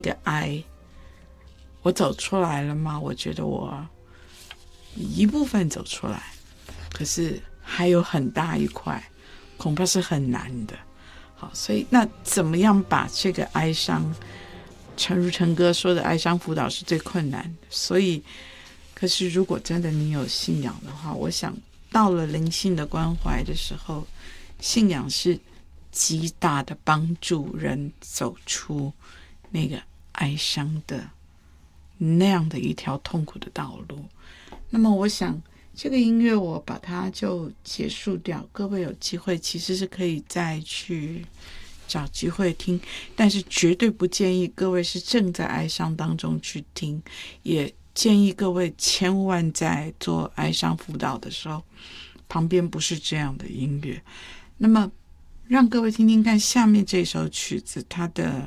个哀，我走出来了吗？我觉得我一部分走出来，可是还有很大一块恐怕是很难的。好，所以那怎么样把这个哀伤，诚如陈哥说的，哀伤辅导是最困难的。所以可是如果真的你有信仰的话，我想到了灵性的关怀的时候，信仰是极大的帮助人走出那个哀伤的那样的一条痛苦的道路。那么我想这个音乐我把它就结束掉，各位有机会其实是可以再去找机会听，但是绝对不建议各位是正在哀伤当中去听，也建议各位千万在做哀伤辅导的时候旁边不是这样的音乐。那么让各位听听看下面这首曲子，它的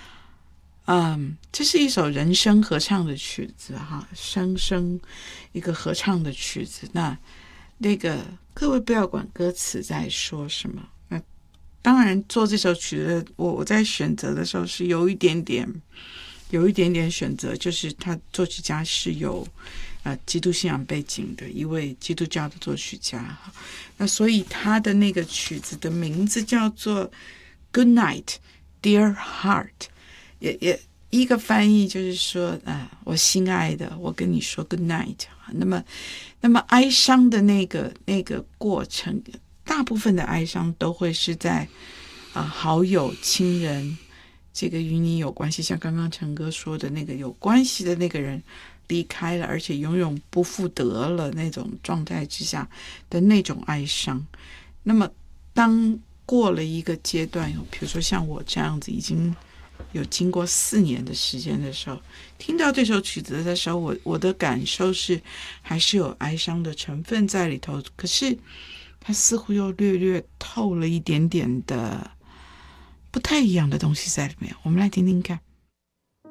这是一首人声合唱的曲子哈，声一个合唱的曲子。那个各位不要管歌词在说什么。那当然做这首曲子我在选择的时候是有一点点选择，就是他作曲家是有基督信仰背景的一位基督教的作曲家。那所以他的那个曲子的名字叫做 Good Night Dear Heart， 也一个翻译就是说我心爱的，我跟你说 Good Night。 那么哀伤的那个过程，大部分的哀伤都会是在好友亲人这个与你有关系，像刚刚陈哥说的那个有关系的那个人离开了，而且永远不复得了那种状态之下的那种哀伤。那么当过了一个阶段，比如说像我这样子已经有经过4年的时间的时候，听到这首曲子的时候，我的感受是还是有哀伤的成分在里头，可是它似乎又略透了一点点的不太一样的东西在里面。我们来听听看。